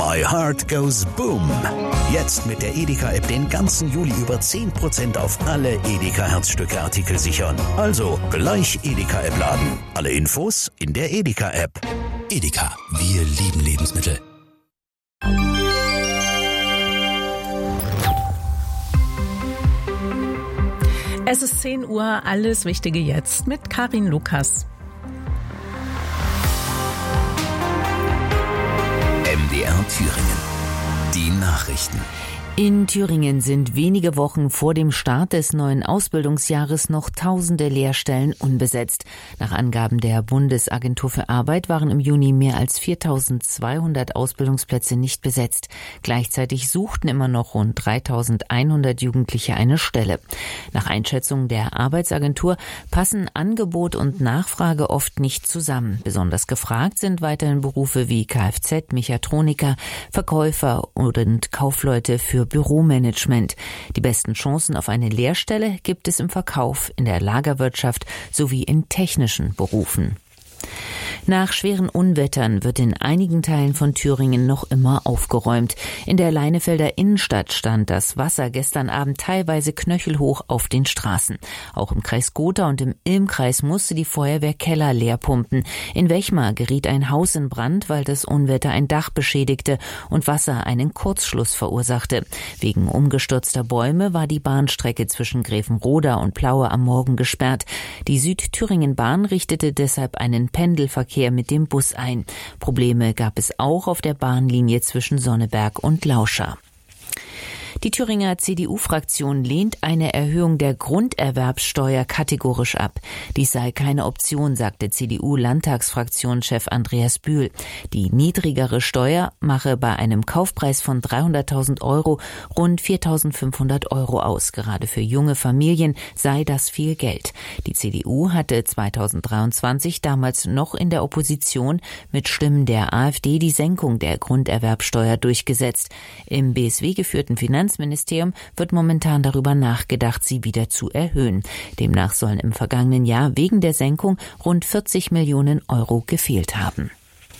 My Heart Goes Boom. Jetzt mit der Edeka-App den ganzen Juli über 10% auf alle Edeka-Herzstücke-Artikel sichern. Also gleich Edeka-App laden. Alle Infos in der Edeka-App. Edeka, wir lieben Lebensmittel. Es ist 10 Uhr, alles Wichtige jetzt mit Karin Lukas. MDR Thüringen. Die Nachrichten. In Thüringen sind wenige Wochen vor dem Start des neuen Ausbildungsjahres noch tausende Lehrstellen unbesetzt. Nach Angaben der Bundesagentur für Arbeit waren im Juni mehr als 4.200 Ausbildungsplätze nicht besetzt. Gleichzeitig suchten immer noch rund 3.100 Jugendliche eine Stelle. Nach Einschätzung der Arbeitsagentur passen Angebot und Nachfrage oft nicht zusammen. Besonders gefragt sind weiterhin Berufe wie Kfz, Mechatroniker, Verkäufer und Kaufleute für Büromanagement. Die besten Chancen auf eine Lehrstelle gibt es im Verkauf, in der Lagerwirtschaft sowie in technischen Berufen. Nach schweren Unwettern wird in einigen Teilen von Thüringen noch immer aufgeräumt. In der Leinefelder Innenstadt stand das Wasser gestern Abend teilweise knöchelhoch auf den Straßen. Auch im Kreis Gotha und im Ilmkreis musste die Feuerwehr Keller leer pumpen. In Wechmar geriet ein Haus in Brand, weil das Unwetter ein Dach beschädigte und Wasser einen Kurzschluss verursachte. Wegen umgestürzter Bäume war die Bahnstrecke zwischen Grevenroda und Plaue am Morgen gesperrt. Die Südthüringen-Bahn richtete deshalb einen Pendelverkehr mit dem Bus ein. Probleme gab es auch auf der Bahnlinie zwischen Sonneberg und Lauscha. Die Thüringer CDU-Fraktion lehnt eine Erhöhung der Grunderwerbssteuer kategorisch ab. Dies sei keine Option, sagte CDU-Landtagsfraktionschef Andreas Bühl. Die niedrigere Steuer mache bei einem Kaufpreis von 300.000 Euro rund 4.500 Euro aus. Gerade für junge Familien sei das viel Geld. Die CDU hatte 2023 damals noch in der Opposition mit Stimmen der AfD die Senkung der Grunderwerbssteuer durchgesetzt. Im BSW geführten Finanzministerium wird momentan darüber nachgedacht, sie wieder zu erhöhen. Demnach sollen im vergangenen Jahr wegen der Senkung rund 40 Millionen Euro gefehlt haben.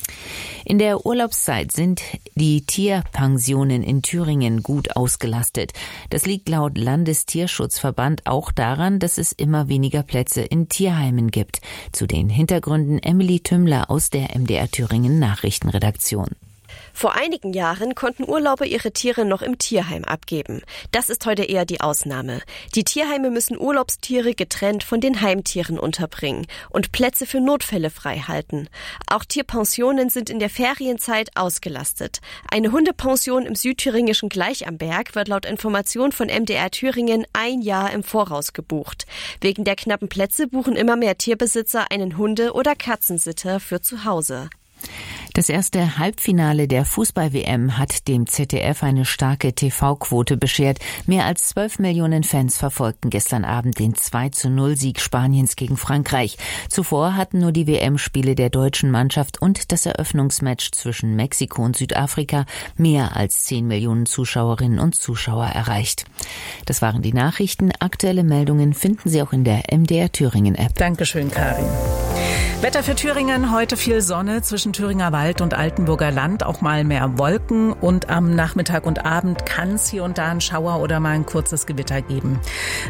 In der Urlaubszeit sind die Tierpensionen in Thüringen gut ausgelastet. Das liegt laut Landestierschutzverband auch daran, dass es immer weniger Plätze in Tierheimen gibt. Zu den Hintergründen Emily Tümmler aus der MDR Thüringen Nachrichtenredaktion. Vor einigen Jahren konnten Urlauber ihre Tiere noch im Tierheim abgeben. Das ist heute eher die Ausnahme. Die Tierheime müssen Urlaubstiere getrennt von den Heimtieren unterbringen und Plätze für Notfälle frei halten. Auch Tierpensionen sind in der Ferienzeit ausgelastet. Eine Hundepension im südthüringischen Gleich am Berg wird laut Information von MDR Thüringen ein Jahr im Voraus gebucht. Wegen der knappen Plätze buchen immer mehr Tierbesitzer einen Hunde- oder Katzensitter für zu Hause. Das erste Halbfinale der Fußball-WM hat dem ZDF eine starke TV-Quote beschert. Mehr als 12 Millionen Fans verfolgten gestern Abend den 2:0-Sieg Spaniens gegen Frankreich. Zuvor hatten nur die WM-Spiele der deutschen Mannschaft und das Eröffnungsmatch zwischen Mexiko und Südafrika mehr als 10 Millionen Zuschauerinnen und Zuschauer erreicht. Das waren die Nachrichten. Aktuelle Meldungen finden Sie auch in der MDR Thüringen-App. Dankeschön, Karin. Wetter für Thüringen, heute viel Sonne zwischen Thüringer Wald und Altenburger Land, auch mal mehr Wolken und am Nachmittag und Abend kann es hier und da einen Schauer oder mal ein kurzes Gewitter geben.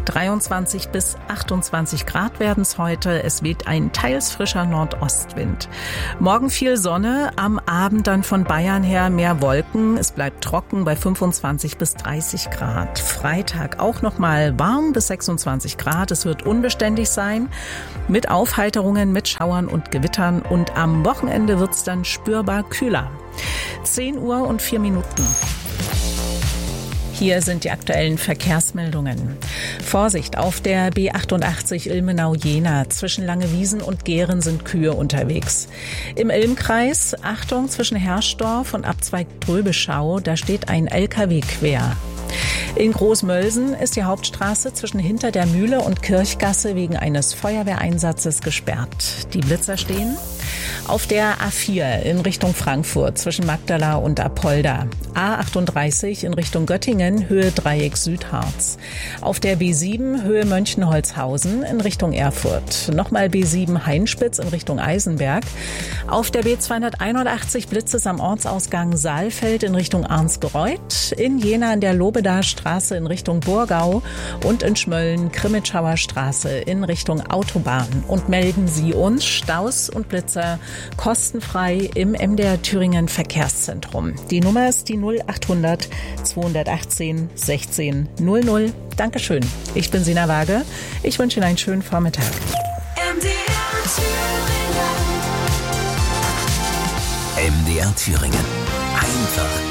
23 bis 28 Grad werden es heute, es weht ein teils frischer Nordostwind. Morgen viel Sonne, am Abend dann von Bayern her mehr Wolken, es bleibt trocken bei 25 bis 30 Grad. Freitag auch noch mal warm bis 26 Grad, es wird unbeständig sein, mit Aufheiterungen, mit Schauern und Gewittern und am Wochenende wird's dann spürbar kühler. 10:04 Uhr. Hier sind die aktuellen Verkehrsmeldungen. Vorsicht, auf der B88 Ilmenau-Jena. Zwischen Langewiesen und Gehren sind Kühe unterwegs. Im Ilmkreis, Achtung, zwischen Herschdorf und Abzweig Gröbeschau, da steht ein LKW quer. In Großmölsen ist die Hauptstraße zwischen Hinter der Mühle und Kirchgasse wegen eines Feuerwehreinsatzes gesperrt. Die Blitzer stehen. Auf der A4 in Richtung Frankfurt zwischen Magdala und Apolda. A38 in Richtung Göttingen, Höhe Dreieck Südharz. Auf der B7 Höhe Mönchenholzhausen in Richtung Erfurt. Nochmal B7 Hainspitz in Richtung Eisenberg. Auf der B281 Blitzes am Ortsausgang Saalfeld in Richtung Arnsgereuth. In Jena an der Lobedaer Straße in Richtung Burgau. Und in Schmölln Krimitschauer Straße in Richtung Autobahn. Und melden Sie uns Staus und Blitzer kostenfrei im MDR Thüringen Verkehrszentrum. Die Nummer ist die 0800 218 16 00. Dankeschön. Ich bin Sina Waage. Ich wünsche Ihnen einen schönen Vormittag. MDR Thüringen. Einfach